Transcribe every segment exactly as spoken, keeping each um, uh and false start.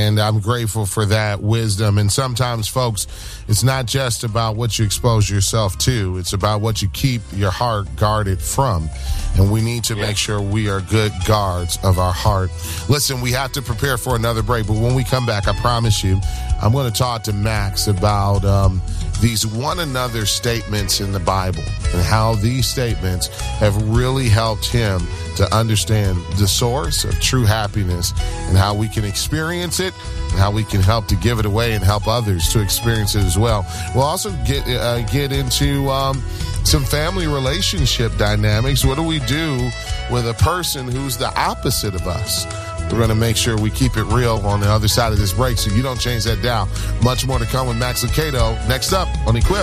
And I'm grateful for that wisdom. And sometimes, folks, it's not just about what you expose yourself to. It's about what you keep your heart guarded from. And we need to yeah. make sure we are good guards of our heart. Listen, we have to prepare for another break. But when we come back, I promise you, I'm going to talk to Max about um, these one another statements in the Bible and how these statements have really helped him to understand the source of true happiness and how we can experience it and how we can help to give it away and help others to experience it as well. We'll also get uh, get into um, some family relationship dynamics. What do we do with a person who's the opposite of us? We're going to make sure we keep it real on the other side of this break, so you don't change that dial. Much more to come with Max Lucado next up on Equip.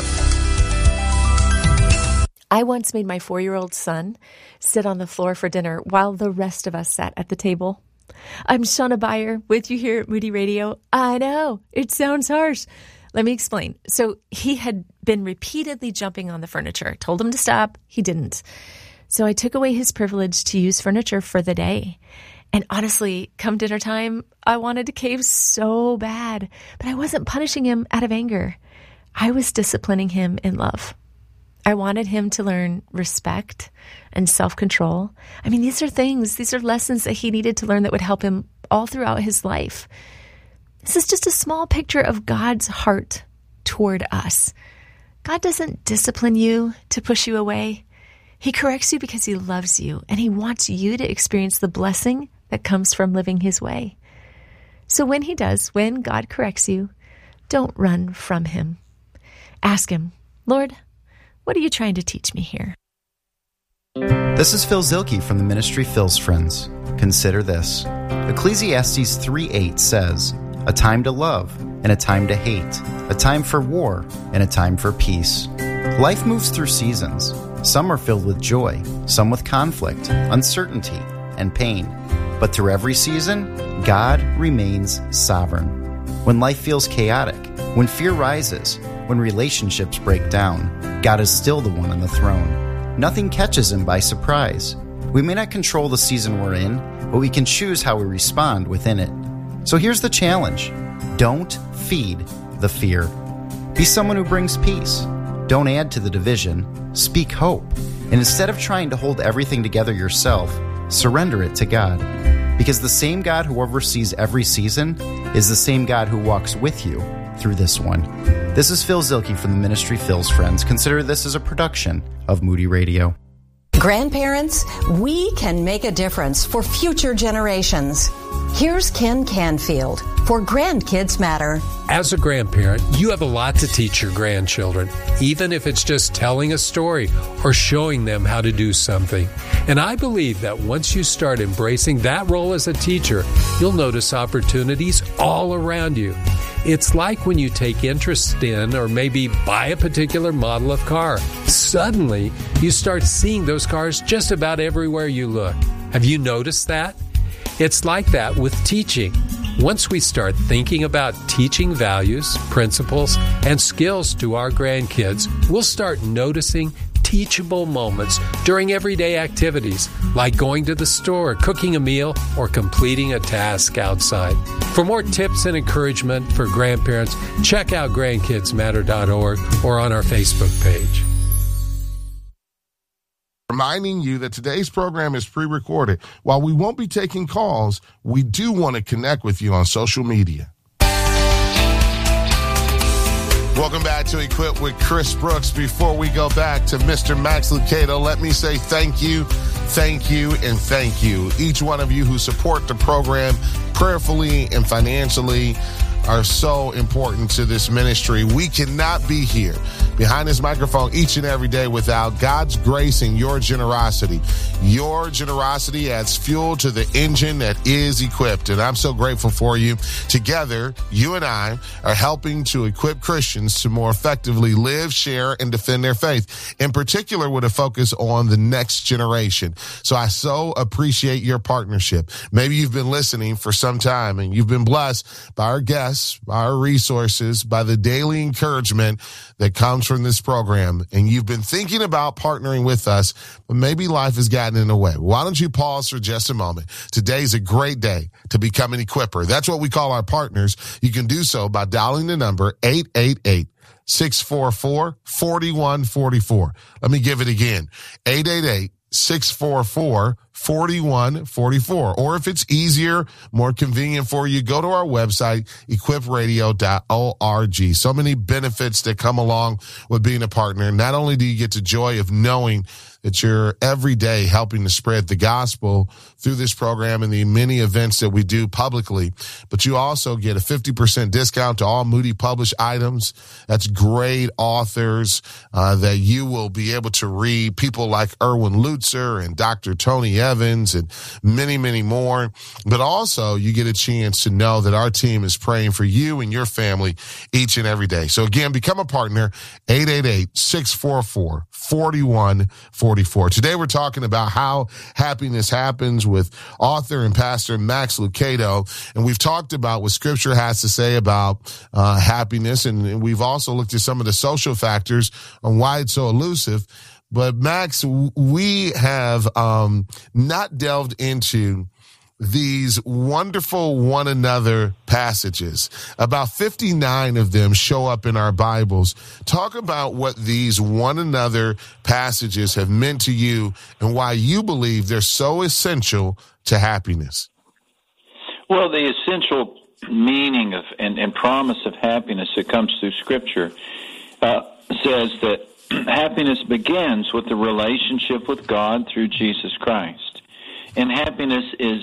I once made my four-year-old son sit on the floor for dinner while the rest of us sat at the table. I'm Shauna Beyer with you here at Moody Radio. I know, it sounds harsh. Let me explain. So he had been repeatedly jumping on the furniture. Told him to stop. He didn't. So I took away his privilege to use furniture for the day. And honestly, come dinner time, I wanted to cave so bad. But I wasn't punishing him out of anger. I was disciplining him in love. I wanted him to learn respect and self-control. I mean, these are things, these are lessons that he needed to learn that would help him all throughout his life. This is just a small picture of God's heart toward us. God doesn't discipline you to push you away. He corrects you because he loves you, and he wants you to experience the blessing that comes from living his way. So when he does, when God corrects you, don't run from him. Ask him, Lord, what are you trying to teach me here? This is Phil Zielke from the ministry Phil's Friends. Consider this. Ecclesiastes three eight says, a time to love and a time to hate, a time for war and a time for peace. Life moves through seasons. Some are filled with joy, some with conflict, uncertainty, and pain. But through every season, God remains sovereign. When life feels chaotic, when fear rises, when relationships break down, God is still the one on the throne. Nothing catches him by surprise. We may not control the season we're in, but we can choose how we respond within it. So here's the challenge. Don't feed the fear. Be someone who brings peace. Don't add to the division. Speak hope. And instead of trying to hold everything together yourself, surrender it to God. Because the same God who oversees every season is the same God who walks with you through this one. This is Phil Zielke from the ministry Phil's Friends. Consider this as a production of Moody Radio. Grandparents, we can make a difference for future generations. Here's Ken Canfield for Grandkids Matter. As a grandparent, you have a lot to teach your grandchildren, even if it's just telling a story or showing them how to do something. And I believe that once you start embracing that role as a teacher, you'll notice opportunities all around you. It's like when you take interest in or maybe buy a particular model of car. Suddenly, you start seeing those cars just about everywhere you look. Have you noticed that? It's like that with teaching. Once we start thinking about teaching values, principles, and skills to our grandkids, we'll start noticing teachable moments during everyday activities like going to the store, cooking a meal, or completing a task outside. For more tips and encouragement for grandparents, check out grandkids matter dot org or on our Facebook page. Reminding you that today's program is pre-recorded. While we won't be taking calls, we do want to connect with you on social media. Welcome back to Equip with Chris Brooks. Before we go back to Mister Max Lucado, let me say thank you, thank you, and thank you. Each one of you who support the program prayerfully and financially are so important to this ministry. We cannot be here behind this microphone each and every day without God's grace and your generosity. Your generosity adds fuel to the engine that is Equipped, and I'm so grateful for you. Together, you and I are helping to equip Christians to more effectively live, share, and defend their faith, in particular with a focus on the next generation. So I so appreciate your partnership. Maybe you've been listening for some time and you've been blessed by our guests us, by our resources, by the daily encouragement that comes from this program, and you've been thinking about partnering with us, but maybe life has gotten in the way, why don't you pause for just a moment? Today's a great day to become an equipper. That's what we call our partners. You can do so by dialing the number eight eight eight, six four four, four one four four. Let me give it again, eight eight eight, six four four, four one four four. Or if it's easier, more convenient for you, go to our website, equip radio dot org. So many benefits that come along with being a partner. Not only do you get the joy of knowing that you're every day helping to spread the gospel through this program and the many events that we do publicly, but you also get a fifty percent discount to all Moody published items. That's great authors uh, that you will be able to read, people like Erwin Lutzer and Doctor Tony Evans and many, many more. But also you get a chance to know that our team is praying for you and your family each and every day. So again, become a partner, eight eight eight, six four four, four one four four. Today we're talking about how happiness happens with author and pastor Max Lucado. And we've talked about what Scripture has to say about uh, happiness. And we've also looked at some of the social factors on why it's so elusive. But Max, we have um, not delved into these wonderful one another passages. About fifty-nine of them show up in our Bibles. Talk about what these one another passages have meant to you and why you believe they're so essential to happiness. Well, the essential meaning of and, and promise of happiness that comes through Scripture uh, says that happiness begins with the relationship with God through Jesus Christ. And happiness is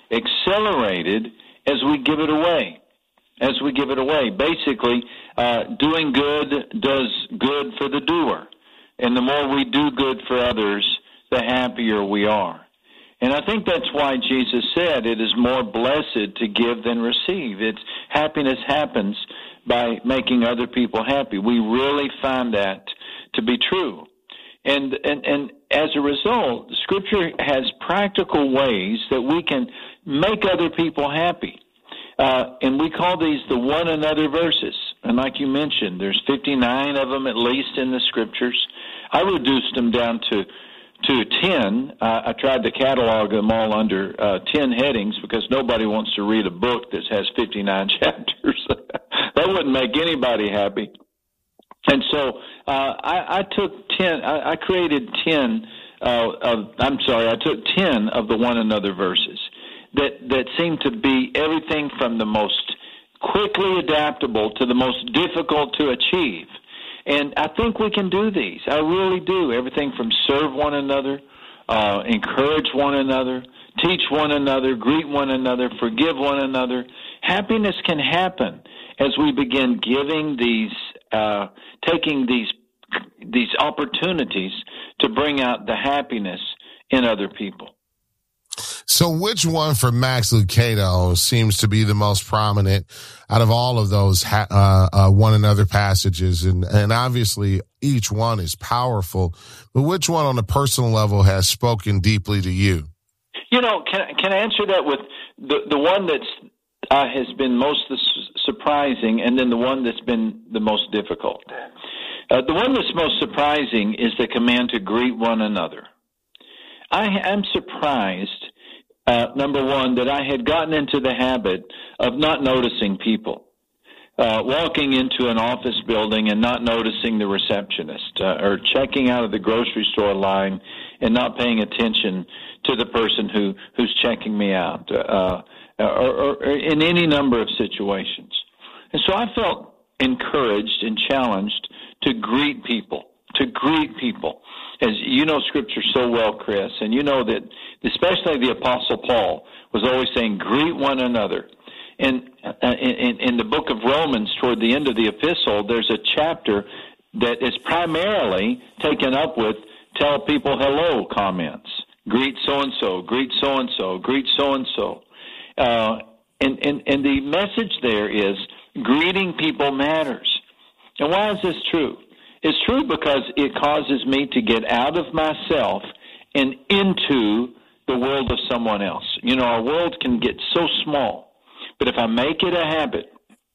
accelerated as we give it away. As we give it away. Basically, uh, doing good does good for the doer. And the more we do good for others, the happier we are. And I think that's why Jesus said it is more blessed to give than receive. It's happiness happens by making other people happy. We really find that to be true. And, and, and as a result, Scripture has practical ways that we can make other people happy. Uh, and we call these the one another verses. And like you mentioned, there's fifty-nine of them at least in the Scriptures. I reduced them down to to ten. Uh, I tried to catalog them all under uh, ten headings because nobody wants to read a book that has fifty-nine chapters. That wouldn't make anybody happy. And so uh, I, I took ten. I, I created ten. Uh, of, I'm sorry. I took ten of the one another verses that that seem to be everything from the most quickly adaptable to the most difficult to achieve. And I think we can do these. I really do. Everything from serve one another, uh, encourage one another, teach one another, greet one another, forgive one another. Happiness can happen as we begin giving these, uh, taking these these opportunities to bring out the happiness in other people. So which one for Max Lucado seems to be the most prominent out of all of those ha- uh, uh, one another passages? And, and obviously each one is powerful, but which one on a personal level has spoken deeply to you? You know, can, can I answer that with the, the one that's uh, has been most surprising and then the one that's been the most difficult? Uh, the one that's most surprising is the command to greet one another. I am surprised, uh, number one, that I had gotten into the habit of not noticing people. Uh, walking into an office building and not noticing the receptionist, uh, or checking out of the grocery store line and not paying attention to the person who, who's checking me out, uh, or, or, or in any number of situations. And so I felt encouraged and challenged to greet people, to greet people. As you know Scripture so well, Chris, and you know that especially the Apostle Paul was always saying, greet one another. And uh, in, in the book of Romans, toward the end of the epistle, there's a chapter that is primarily taken up with tell people hello comments. Greet so-and-so, greet so-and-so, greet so-and-so. Uh, and, and, and the message there is greeting people matters. And why is this true? It's true because it causes me to get out of myself and into the world of someone else. You know, our world can get so small, but if I make it a habit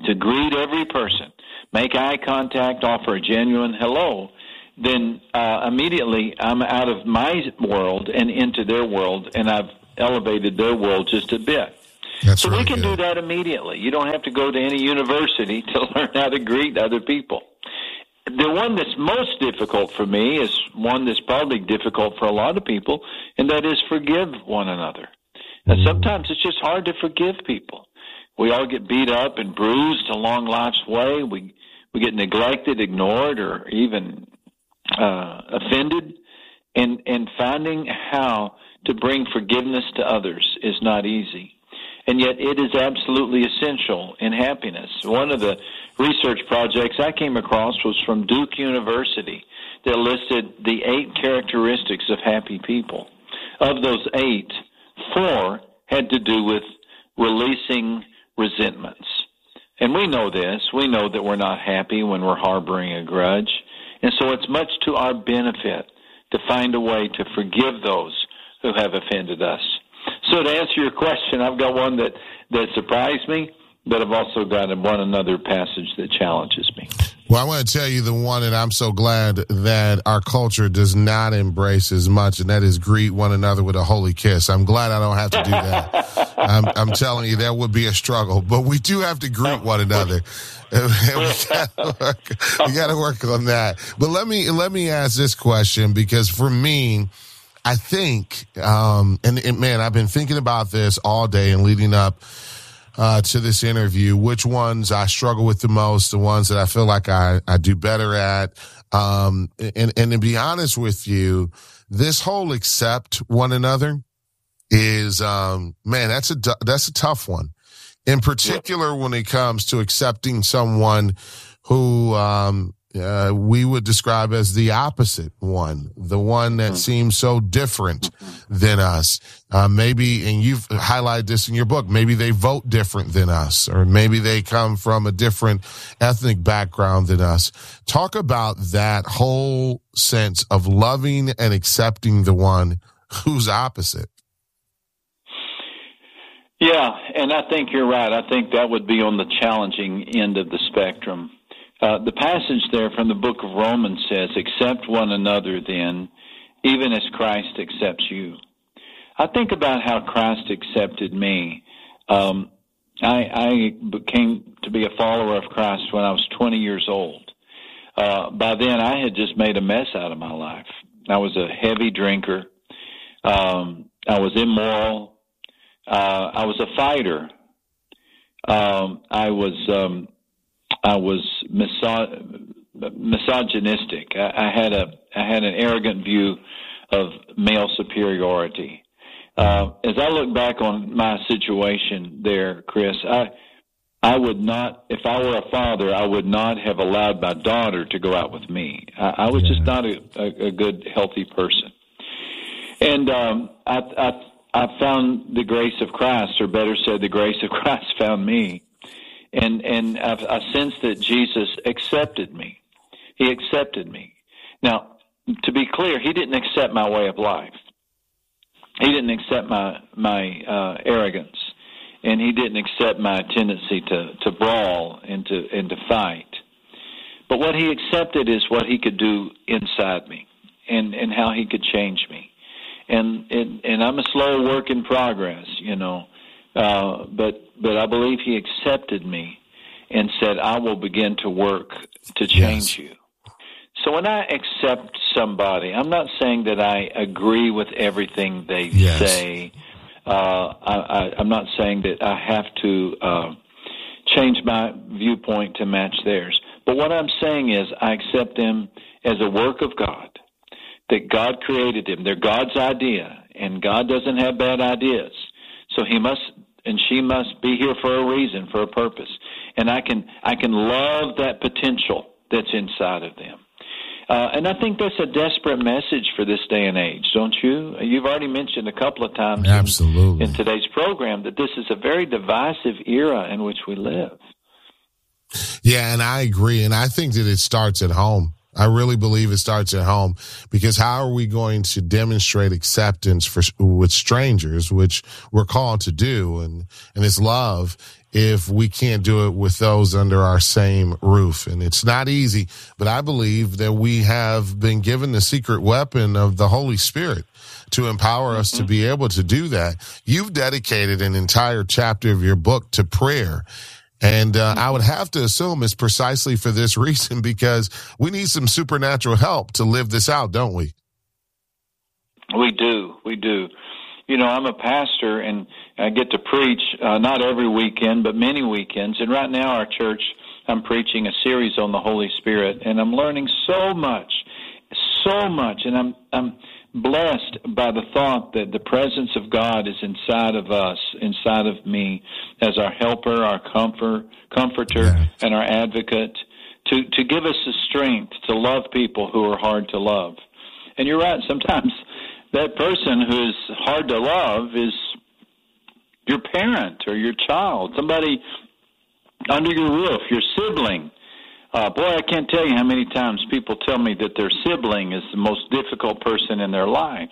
to greet every person, make eye contact, offer a genuine hello, then uh, immediately I'm out of my world and into their world, and I've elevated their world just a bit. That's so really we can good. do that immediately. You don't have to go to any university to learn how to greet other people. The one that's most difficult for me is one that's probably difficult for a lot of people, and that is forgive one another. And sometimes it's just hard to forgive people. We all get beat up and bruised along life's way. We we get neglected, ignored, or even uh, offended. And, and finding how to bring forgiveness to others is not easy. And yet it is absolutely essential in happiness. One of the research projects I came across was from Duke University that listed the eight characteristics of happy people. Of those eight, four had to do with releasing resentments. And we know this. We know that we're not happy when we're harboring a grudge. And so it's much to our benefit to find a way to forgive those who have offended us. So to answer your question, I've got one that, that surprised me, but I've also got one another passage that challenges me. Well, I want to tell you the one that I'm so glad that our culture does not embrace as much, and that is greet one another with a holy kiss. I'm glad I don't have to do that. I'm, I'm telling you, that would be a struggle, but we do have to greet one another. And we gotta work, we got to work on that. But let me let me ask this question, because for me, I think, um, and, and man, I've been thinking about this all day and leading up uh, to this interview, which ones I struggle with the most, the ones that I feel like I, I do better at. Um, and, and to be honest with you, this whole accept one another is, um, man, that's a, that's a tough one. In particular, when it comes to accepting someone who, um, Uh, we would describe as the opposite one, the one that seems so different than us. Uh, maybe, and you've highlighted this in your book, maybe they vote different than us, or maybe they come from a different ethnic background than us. Talk about that whole sense of loving and accepting the one who's opposite. Yeah, and I think you're right. I think that would be on the challenging end of the spectrum. Uh, the passage there from the book of Romans says, accept one another then, even as Christ accepts you. I think about how Christ accepted me. Um, I, I became to be a follower of Christ when I was twenty years old. Uh, by then, I had just made a mess out of my life. I was a heavy drinker. Um, I was immoral. Uh, I was a fighter. Um, I was... Um, I was miso- misogynistic. I, I had a I had an arrogant view of male superiority. Uh, as I look back on my situation there, Chris, I I would not, if I were a father, I would not have allowed my daughter to go out with me. I, I was just not a, a, a good, healthy person. And um, I, I I found the grace of Christ, or better said, the grace of Christ found me. And and I've, I sensed that Jesus accepted me. He accepted me. Now, to be clear, he didn't accept my way of life. He didn't accept my my uh, arrogance, and he didn't accept my tendency to, to brawl and to and to fight. But what he accepted is what he could do inside me, and, and how he could change me. And, and and I'm a slow work in progress, you know. Uh, but but I believe he accepted me and said, I will begin to work to change yes. you. So when I accept somebody, I'm not saying that I agree with everything they yes. say. Uh, I, I, I'm not saying that I have to uh, change my viewpoint to match theirs. But what I'm saying is I accept them as a work of God, that God created them. They're God's idea, and God doesn't have bad ideas. So he must and she must be here for a reason, for a purpose. And I can I can love that potential that's inside of them. Uh, and I think that's a desperate message for this day and age, don't you? You've already mentioned a couple of times Absolutely. In, in today's program that this is a very divisive era in which we live. Yeah, and I agree. And I think that it starts at home. I really believe it starts at home, because how are we going to demonstrate acceptance for with strangers, which we're called to do, and, and it's love, if we can't do it with those under our same roof. And it's not easy, but I believe that we have been given the secret weapon of the Holy Spirit to empower us to be able to do that. You've dedicated an entire chapter of your book to prayer. And uh, I would have to assume it's precisely for this reason, because we need some supernatural help to live this out, don't we? We do. We do. You know, I'm a pastor, and I get to preach uh, not every weekend, but many weekends. And right now, our church, I'm preaching a series on the Holy Spirit, and I'm learning so much, so much. And I'm I'm blessed by the thought that the presence of God is inside of us, inside of me, as our helper, our comfort, comforter, yeah. and our advocate, to, to give us the strength to love people who are hard to love. And you're right, sometimes that person who is hard to love is your parent or your child, somebody under your roof, your sibling. Uh, boy, I can't tell you how many times people tell me that their sibling is the most difficult person in their life.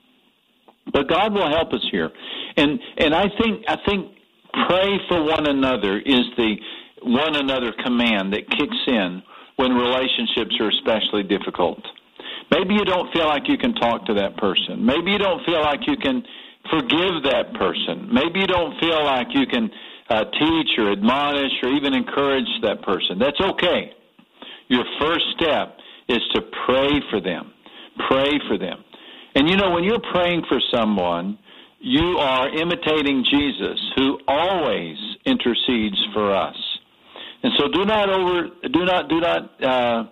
But God will help us here. And and I think I think pray for one another is the one another command that kicks in when relationships are especially difficult. Maybe you don't feel like you can talk to that person. Maybe you don't feel like you can forgive that person. Maybe you don't feel like you can uh, teach or admonish or even encourage that person. That's okay. Your first step is to pray for them. Pray for them. And you know, when you're praying for someone, you are imitating Jesus, who always intercedes for us. And so do not over, do not, do not uh,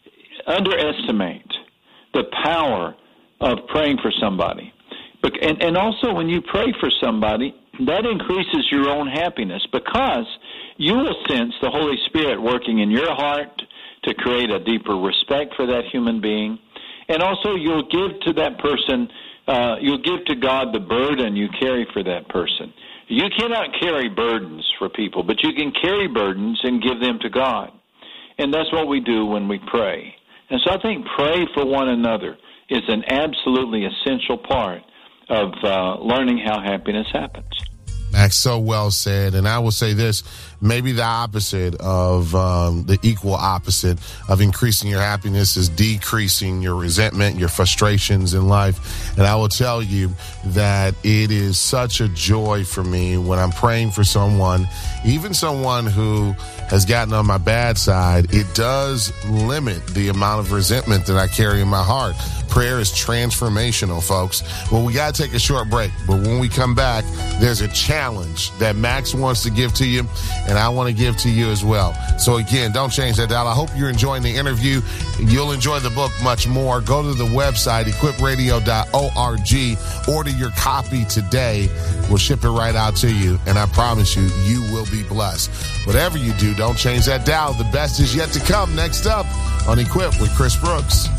underestimate the power of praying for somebody. But, and, and also when you pray for somebody, that increases your own happiness, because you will sense the Holy Spirit working in your heart to create a deeper respect for that human being. And also you'll give to that person, uh, you'll give to God the burden you carry for that person. You cannot carry burdens for people, but you can carry burdens and give them to God. And that's what we do when we pray. And so I think pray for one another is an absolutely essential part of uh, learning how happiness happens. Max, so well said. And I will say this, maybe the opposite of um, the equal opposite of increasing your happiness is decreasing your resentment, your frustrations in life. And I will tell you that it is such a joy for me when I'm praying for someone, even someone who has gotten on my bad side. It does limit the amount of resentment that I carry in my heart. Prayer is transformational, folks. Well, we got to take a short break, but when we come back, there's a challenge that Max wants to give to you, and I want to give to you as well. So again, don't change that dial. I hope you're enjoying the interview. You'll enjoy the book much more. Go to the website, equip radio dot org. Order your copy today. We'll ship it right out to you, and I promise you, you will be blessed. Whatever you do, don't change that dial. The best is yet to come. Next up on Equip with Chris Brooks.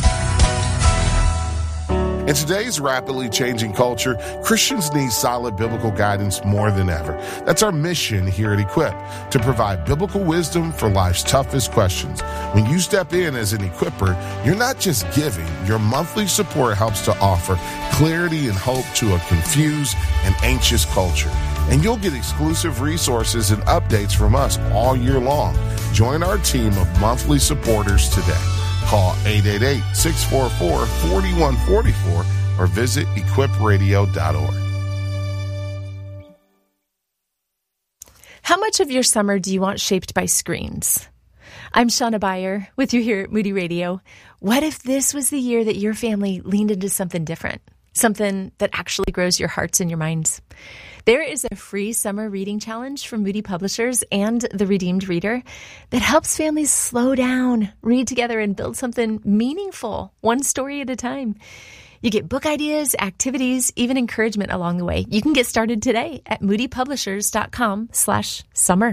In today's rapidly changing culture, Christians need solid biblical guidance more than ever. That's our mission here at Equip, to provide biblical wisdom for life's toughest questions. When you step in as an equipper, you're not just giving. Your monthly support helps to offer clarity and hope to a confused and anxious culture. And you'll get exclusive resources and updates from us all year long. Join our team of monthly supporters today. Call eight eight eight, six four four, four one four four or visit equip radio dot org. How much of your summer do you want shaped by screens? I'm Shauna Beyer with you here at Moody Radio. What if this was the year that your family leaned into something different? Something that actually grows your hearts and your minds? There is a free summer reading challenge from Moody Publishers and The Redeemed Reader that helps families slow down, read together, and build something meaningful, one story at a time. You get book ideas, activities, even encouragement along the way. You can get started today at moody publishers dot com slash summer.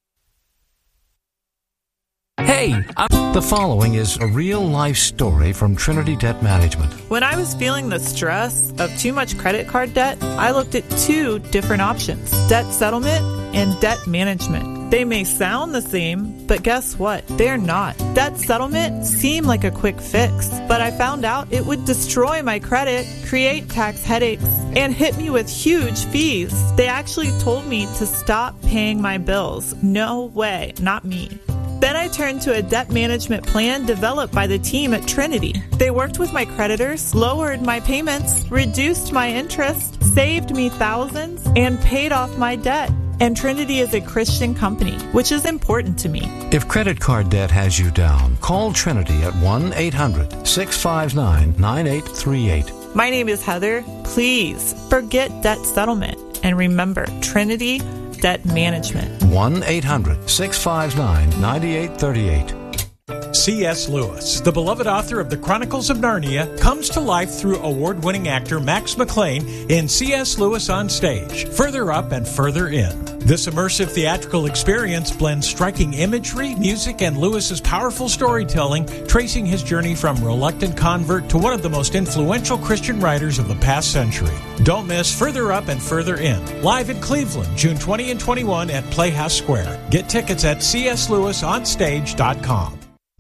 Hey, I'm... the following is a real-life story from Trinity Debt Management. When I was feeling the stress of too much credit card debt, I looked at two different options: debt settlement and debt management. They may sound the same, but guess what? They're not. Debt settlement seemed like a quick fix, but I found out it would destroy my credit, create tax headaches, and hit me with huge fees. They actually told me to stop paying my bills. No way, not me. Then I turned to a debt management plan developed by the team at Trinity. They worked with my creditors, lowered my payments, reduced my interest, saved me thousands, and paid off my debt. And Trinity is a Christian company, which is important to me. If credit card debt has you down, call Trinity at one eight hundred six five nine nine eight three eight. My name is Heather. Please forget debt settlement. And remember, Trinity Debt Management. one eight hundred six five nine nine eight three eight. C S. Lewis, the beloved author of The Chronicles of Narnia, comes to life through award-winning actor Max McLean in C S. Lewis on Stage, Further Up and Further In. This immersive theatrical experience blends striking imagery, music, and Lewis's powerful storytelling, tracing his journey from reluctant convert to one of the most influential Christian writers of the past century. Don't miss Further Up and Further In, live in Cleveland, June twentieth and twenty-first at Playhouse Square. Get tickets at c s lewis on stage dot com.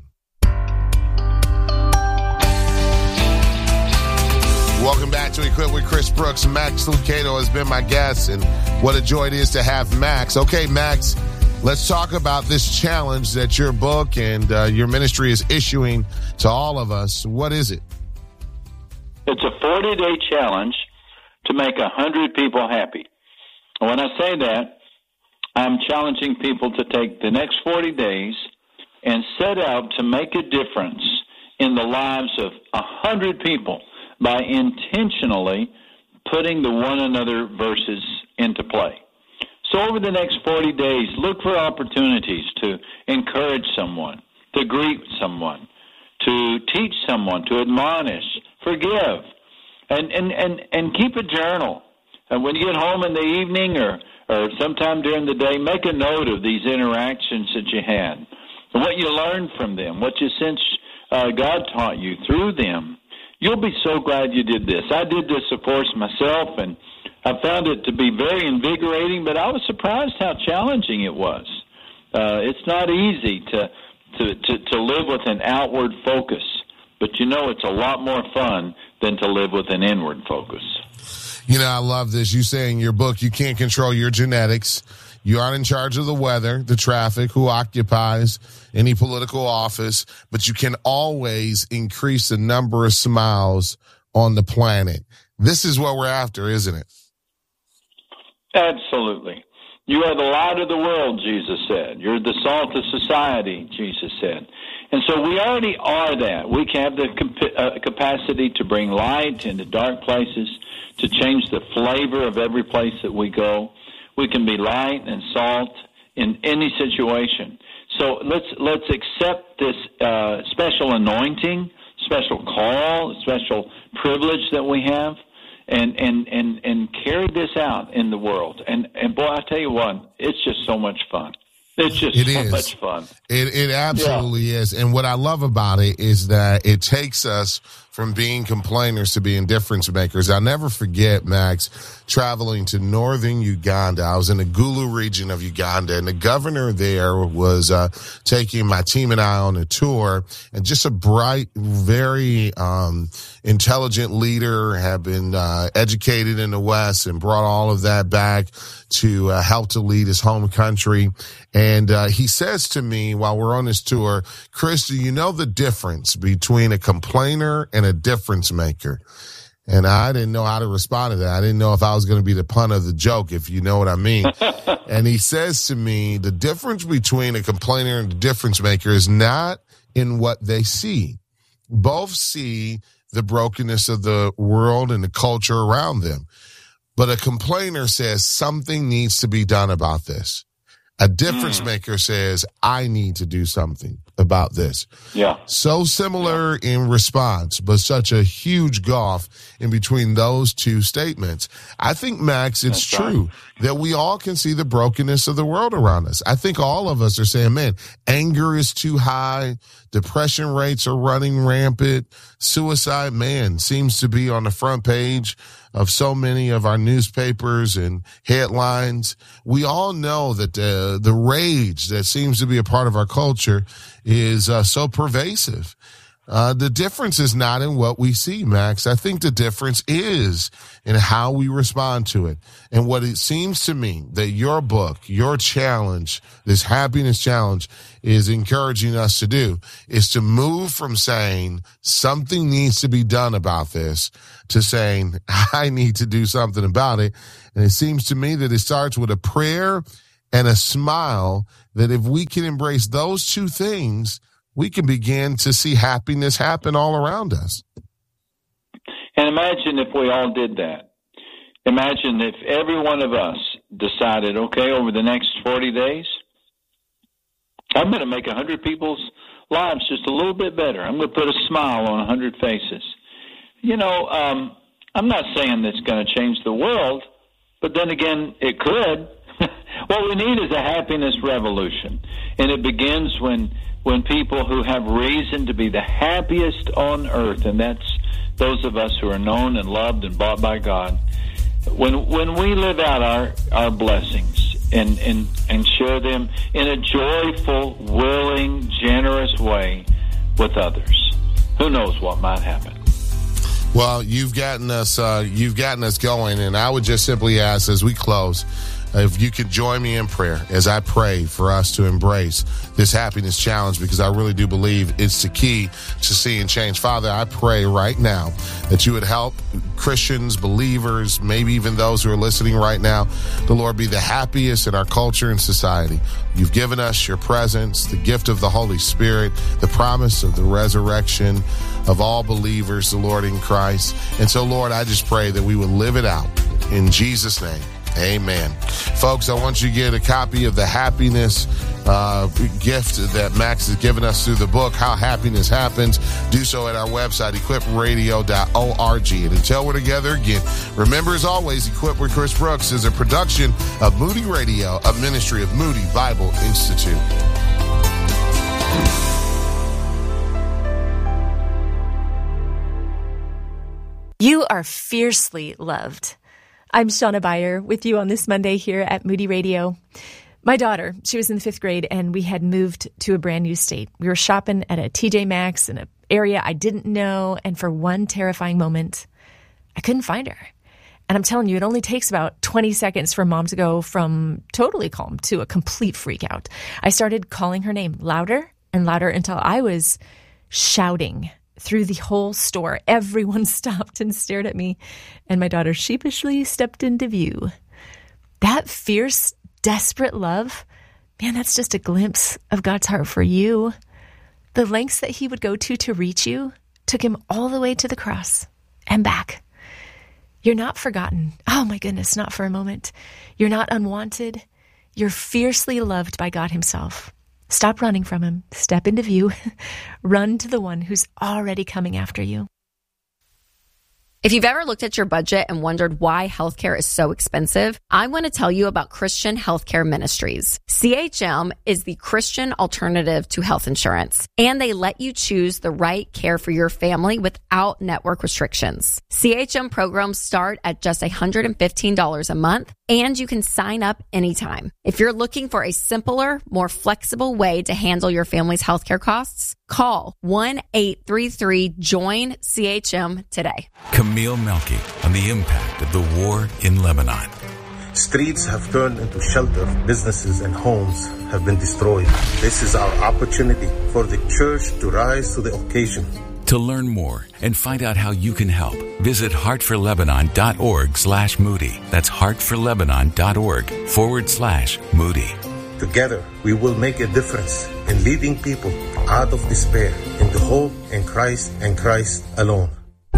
Welcome back to Equip with Chris Brooks. Max Lucado has been my guest, and what a joy it is to have Max. Okay, Max, let's talk about this challenge that your book and uh, your ministry is issuing to all of us. What is it? It's a forty-day challenge to make one hundred people happy. And when I say that, I'm challenging people to take the next forty days and set out to make a difference in the lives of one hundred people by intentionally putting the one another verses into play. So over the next forty days, look for opportunities to encourage someone, to greet someone, to teach someone, to admonish, forgive, and, and, and, and keep a journal. And when you get home in the evening or, or sometime during the day, make a note of these interactions that you had, and what you learned from them, what you sense uh, God taught you through them. You'll be so glad you did this. I did this, of course, myself, and I found it to be very invigorating, but I was surprised how challenging it was. Uh, it's not easy to, to, to, to live with an outward focus, but you know it's a lot more fun than to live with an inward focus. You know, I love this. You say in your book you can't control your genetics. You aren't in charge of the weather, the traffic, who occupies any political office, but you can always increase the number of smiles on the planet. This is what we're after, isn't it? Absolutely. You are the light of the world, Jesus said. You're the salt of society, Jesus said. And so we already are that. We can have the comp- uh, capacity to bring light into dark places, to change the flavor of every place that we go. We can be light and salt in any situation. So let's let's accept this uh, special anointing, special call, special privilege that we have, and and and and carry this out in the world. And and boy, I tell you what, it's just so much fun. It's just it so is. much fun. It it absolutely yeah. is. And what I love about it is that it takes us from being complainers to being difference makers. I'll never forget, Max, traveling to northern Uganda. I was in the Gulu region of Uganda, and the governor there was uh, taking my team and I on a tour, and just a bright, very um, intelligent leader, had been uh, educated in the West and brought all of that back to uh, help to lead his home country. And uh, he says to me while we're on this tour, Chris, do you know the difference between a complainer and a difference maker? And I didn't know how to respond to that. I didn't know if I was going to be the pun of the joke, if you know what I mean. And he says to me, the difference between a complainer and a difference maker is not in what they see. Both see the brokenness of the world and the culture around them. But a complainer says something needs to be done about this. A difference mm. maker says, I need to do something about this. Yeah. So similar in response, but such a huge gulf in between those two statements. I think, Max, it's That's true right. that we all can see the brokenness of the world around us. I think all of us are saying, man, anger is too high. Depression rates are running rampant. Suicide, man, seems to be on the front page of so many of our newspapers and headlines. We all know that the, the rage that seems to be a part of our culture is uh, so pervasive. Uh, the difference is not in what we see, Max. I think the difference is in how we respond to it. And what it seems to me that your book, your challenge, this happiness challenge is encouraging us to do is to move from saying something needs to be done about this to saying I need to do something about it. And it seems to me that it starts with a prayer and a smile, that if we can embrace those two things, we can begin to see happiness happen all around us. And imagine if we all did that. Imagine if every one of us decided, okay, over the next forty days, I'm going to make one hundred people's lives just a little bit better. I'm going to put a smile on one hundred faces. You know, um, I'm not saying that's going to change the world, but then again, it could. What we need is a happiness revolution. And it begins when when people who have reason to be the happiest on earth, and that's those of us who are known and loved and bought by God, when when we live out our, our blessings and, and, and share them in a joyful, willing, generous way with others, who knows what might happen. Well, you've gotten us uh, you've gotten us going, and I would just simply ask as we close, if you could join me in prayer as I pray for us to embrace this happiness challenge, because I really do believe it's the key to seeing change. Father, I pray right now that you would help Christians, believers, maybe even those who are listening right now, the Lord, be the happiest in our culture and society. You've given us your presence, the gift of the Holy Spirit, the promise of the resurrection of all believers, the Lord, in Christ. And so, Lord, I just pray that we would live it out in Jesus' name. Amen. Folks, I want you to get a copy of the happiness uh, gift that Max has given us through the book, How Happiness Happens. Do so at our website, equip radio dot org. And until we're together again, remember, as always, Equip with Chris Brooks is a production of Moody Radio, a ministry of Moody Bible Institute. You are fiercely loved. I'm Shauna Beyer with you on this Monday here at Moody Radio. My daughter, she was in the fifth grade, and we had moved to a brand new state. We were shopping at a T J Maxx in an area I didn't know, and for one terrifying moment, I couldn't find her. And I'm telling you, it only takes about twenty seconds for mom to go from totally calm to a complete freak out. I started calling her name louder and louder until I was shouting through the whole store. Everyone stopped and stared at me, and my daughter sheepishly stepped into view. That fierce, desperate love, man, that's just a glimpse of God's heart for you. The lengths that he would go to to reach you took him all the way to the cross and back. You're not forgotten. Oh my goodness, not for a moment. You're not unwanted. You're fiercely loved by God himself. Stop running from him. Step into view. Run to the one who's already coming after you. If you've ever looked at your budget and wondered why healthcare is so expensive, I want to tell you about Christian Healthcare Ministries. C H M is the Christian alternative to health insurance, and they let you choose the right care for your family without network restrictions. C H M programs start at just one hundred fifteen dollars a month, and you can sign up anytime. If you're looking for a simpler, more flexible way to handle your family's healthcare costs, call one eight three three join C H M today. Camille Melky on the impact of the war in Lebanon. Streets have turned into shelter. Businesses and homes have been destroyed. This is our opportunity for the church to rise to the occasion. To learn more and find out how you can help, visit heartforlebanon.org slash Moody. That's heartforlebanon.org forward slash Moody. Together, we will make a difference in leading people out of despair into hope in Christ and Christ alone.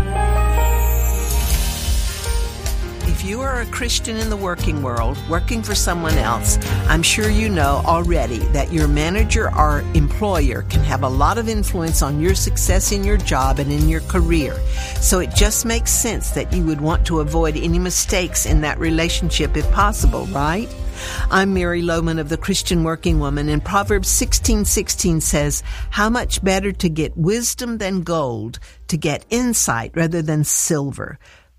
If you are a Christian in the working world, working for someone else, I'm sure you know already that your manager or employer can have a lot of influence on your success in your job and in your career. So it just makes sense that you would want to avoid any mistakes in that relationship if possible, right? I'm Mary Lohman of the Christian Working Woman, and Proverbs sixteen sixteen says, "How much better to get wisdom than gold, to get insight rather than silver."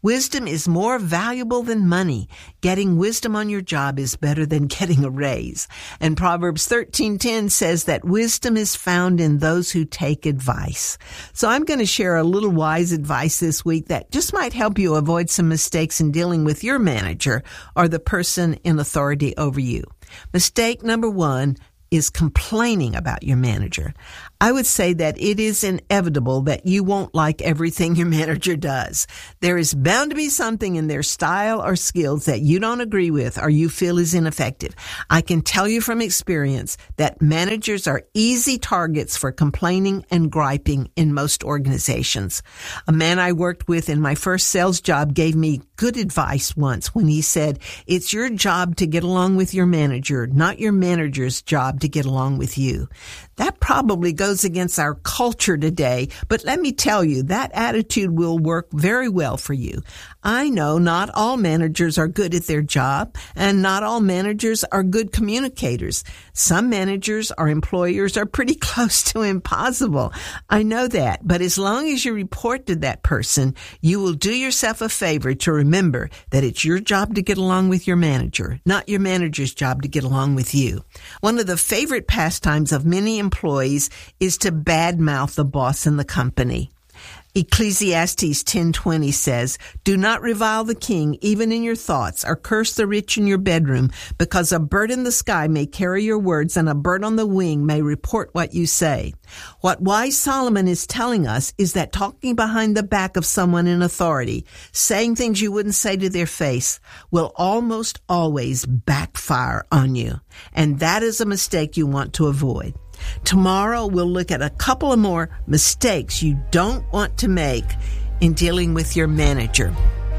Wisdom is more valuable than money. Getting wisdom on your job is better than getting a raise. And Proverbs thirteen ten says that wisdom is found in those who take advice. So I'm going to share a little wise advice this week that just might help you avoid some mistakes in dealing with your manager or the person in authority over you. Mistake number one is complaining about your manager. I would say that it is inevitable that you won't like everything your manager does. There is bound to be something in their style or skills that you don't agree with or you feel is ineffective. I can tell you from experience that managers are easy targets for complaining and griping in most organizations. A man I worked with in my first sales job gave me good advice once when he said, "It's your job to get along with your manager, not your manager's job to get along with you." That probably goes against our culture today, but let me tell you, that attitude will work very well for you. I know not all managers are good at their job, and not all managers are good communicators. Some managers or employers are pretty close to impossible. I know that, but as long as you report to that person, you will do yourself a favor to remember that it's your job to get along with your manager, not your manager's job to get along with you. One of the favorite pastimes of many employees is to badmouth the boss in the company. Ecclesiastes ten twenty says, "Do not revile the king even in your thoughts, or curse the rich in your bedroom, because a bird in the sky may carry your words, and a bird on the wing may report what you say." What wise Solomon is telling us is that talking behind the back of someone in authority, saying things you wouldn't say to their face, will almost always backfire on you. And that is a mistake you want to avoid. Tomorrow, we'll look at a couple of more mistakes you don't want to make in dealing with your manager.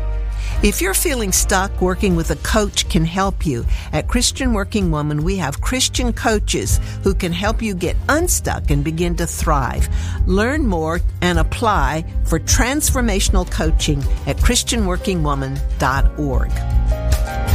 If you're feeling stuck, working with a coach can help you. At Christian Working Woman, we have Christian coaches who can help you get unstuck and begin to thrive. Learn more and apply for transformational coaching at christian working woman dot org.